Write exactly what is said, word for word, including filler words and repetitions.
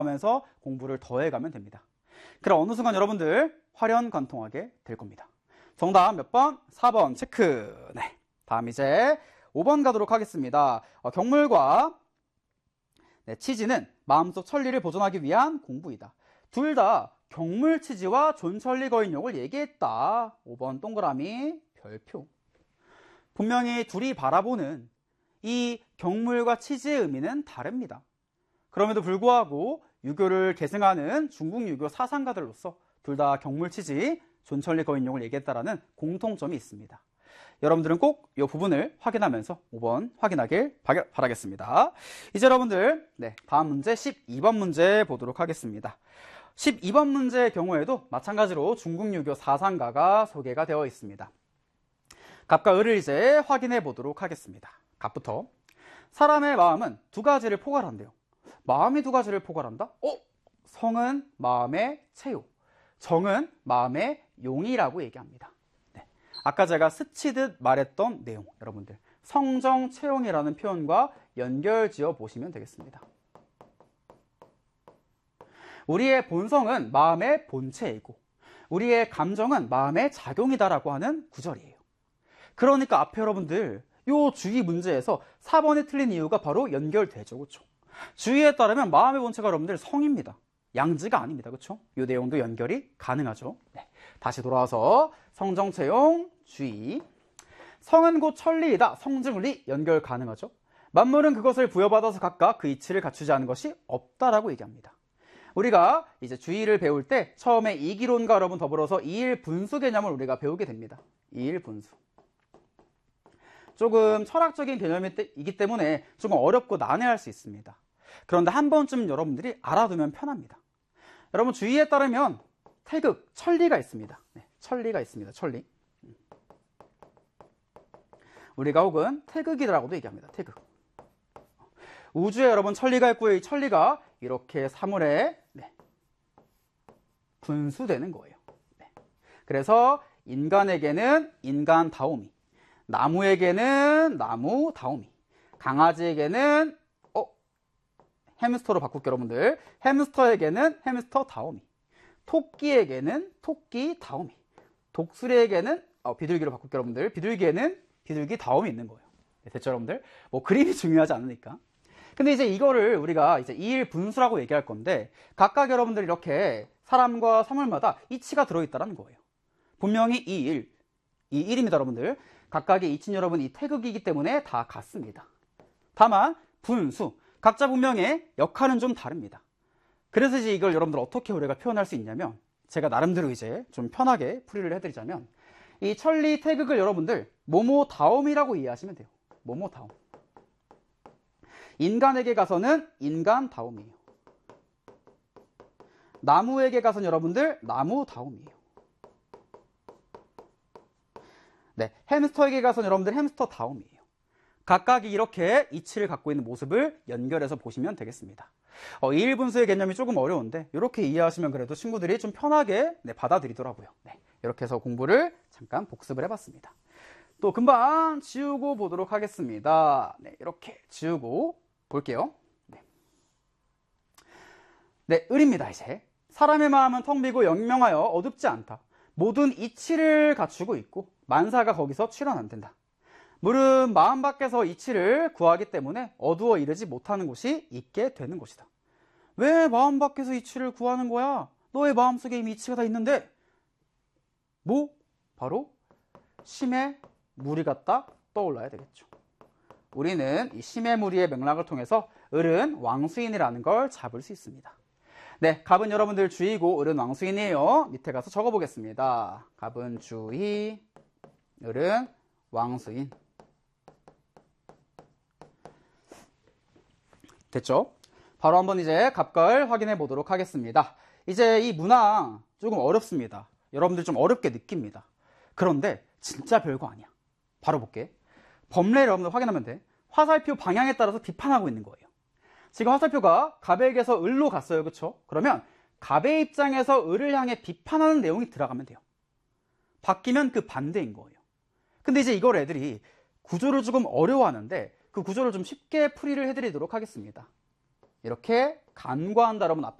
하면서 공부를 더해가면 됩니다. 그럼 어느 순간 여러분들 활연관통하게 될 겁니다. 정답 몇 번? 사 번 체크. 네, 다음 이제 오 번 가도록 하겠습니다. 어, 경물과 네, 치지는 마음속 천리를 보존하기 위한 공부이다. 둘 다 경물 치지와 존천리 거인용을 얘기했다. 오 번 동그라미 별표. 분명히 둘이 바라보는 이 경물과 치지의 의미는 다릅니다. 그럼에도 불구하고 유교를 계승하는 중국 유교 사상가들로서 둘 다 경물 치지, 존천리 거인용을 얘기했다라는 공통점이 있습니다. 여러분들은 꼭 이 부분을 확인하면서 오 번 확인하길 바라겠습니다. 이제 여러분들 네, 다음 문제 십이 번 문제 보도록 하겠습니다. 십이 번 문제의 경우에도 마찬가지로 중국 유교 사상가가 소개가 되어 있습니다. 갑과 을을 이제 확인해 보도록 하겠습니다. 갑부터. 사람의 마음은 두 가지를 포괄한대요. 마음이 두 가지를 포괄한다? 어? 성은 마음의 체요, 정은 마음의 용이라고 얘기합니다. 네. 아까 제가 스치듯 말했던 내용, 여러분들 성정체용이라는 표현과 연결지어 보시면 되겠습니다. 우리의 본성은 마음의 본체이고 우리의 감정은 마음의 작용이다라고 하는 구절이에요. 그러니까 앞에 여러분들 요 주의 문제에서 사 번이 틀린 이유가 바로 연결되죠. 그렇죠? 주의에 따르면 마음의 본체가 여러분들 성입니다. 양지가 아닙니다. 그렇죠? 이 내용도 연결이 가능하죠. 네. 다시 돌아와서 성정체용 주의. 성은 곧 천리이다. 성증리 연결 가능하죠. 만물은 그것을 부여받아서 각각 그 이치를 갖추지 않은 것이 없다라고 얘기합니다. 우리가 이제 주의를 배울 때 처음에 이기론과 여러분 더불어서 이일분수 개념을 우리가 배우게 됩니다. 이일분수. 조금 철학적인 개념이기 때문에 조금 어렵고 난해할 수 있습니다. 그런데 한 번쯤 여러분들이 알아두면 편합니다. 여러분 주의에 따르면 태극, 천리가 있습니다. 네, 천리가 있습니다. 천리. 우리가 혹은 태극이라고도 얘기합니다. 태극. 우주에 여러분 천리가 있고요. 이 천리가 이렇게 사물에 네, 분수되는 거예요. 네. 그래서 인간에게는 인간다움이, 나무에게는 나무다움이, 강아지에게는 어 햄스터로 바꿀게요. 여러분들 햄스터에게는 햄스터다움이, 토끼에게는 토끼다움이, 독수리에게는 어, 비둘기로 바꿀게요. 여러분들 비둘기에는 비둘기다움이 있는 거예요. 네, 됐죠 여러분들? 뭐 그림이 중요하지 않으니까. 근데 이제 이거를 우리가 이제 이일분수라고 얘기할 건데 각각 여러분들 이렇게 사람과 사물마다 이치가 들어있다는 거예요. 분명히 이일, 이일입니다 여러분들. 각각의 이치는 여러분 이 태극이기 때문에 다 같습니다. 다만 분수, 각자 분명의 역할은 좀 다릅니다. 그래서 이제 이걸 여러분들 어떻게 우리가 표현할 수 있냐면 제가 나름대로 이제 좀 편하게 풀이를 해드리자면 이 천리 태극을 여러분들 모모다움이라고 이해하시면 돼요. 모모다움. 인간에게 가서는 인간다움이에요. 나무에게 가서는 여러분들 나무다움이에요. 네, 햄스터에게 가서는 여러분들 햄스터다움이에요. 각각이 이렇게 이치를 갖고 있는 모습을 연결해서 보시면 되겠습니다. 어, 이일분수의 개념이 조금 어려운데 이렇게 이해하시면 그래도 친구들이 좀 편하게 네, 받아들이더라고요. 네, 이렇게 해서 공부를 잠깐 복습을 해봤습니다. 또 금방 지우고 보도록 하겠습니다. 네, 이렇게 지우고 볼게요. 네, 네, 을입니다. 이제 사람의 마음은 텅 비고 영명하여 어둡지 않다. 모든 이치를 갖추고 있고 만사가 거기서 출현 안 된다. 물은 마음 밖에서 이치를 구하기 때문에 어두워 이르지 못하는 곳이 있게 되는 것이다. 왜 마음 밖에서 이치를 구하는 거야? 너의 마음속에 이미 이치가 다 있는데. 뭐? 바로 심의 무리가 딱 떠올라야 되겠죠. 우리는 이 심의 무리의 맥락을 통해서 을은 왕수인이라는 걸 잡을 수 있습니다. 네, 갑은 여러분들 주의고 을은 왕수인이에요. 밑에 가서 적어보겠습니다. 갑은 주의, 을은 왕수인. 됐죠? 바로 한번 이제 갑과 을 확인해 보도록 하겠습니다. 이제 이 문항 조금 어렵습니다. 여러분들 좀 어렵게 느낍니다. 그런데 진짜 별거 아니야. 바로 볼게. 법례를 여러분들 확인하면 돼. 화살표 방향에 따라서 비판하고 있는 거예요. 지금 화살표가 갑에게서 을로 갔어요. 그쵸? 그러면 갑의 입장에서 을을 향해 비판하는 내용이 들어가면 돼요. 바뀌면 그 반대인 거예요. 근데 이제 이걸 애들이 구조를 조금 어려워하는데 그 구조를 좀 쉽게 풀이를 해드리도록 하겠습니다. 이렇게 간과한다 여러분 앞에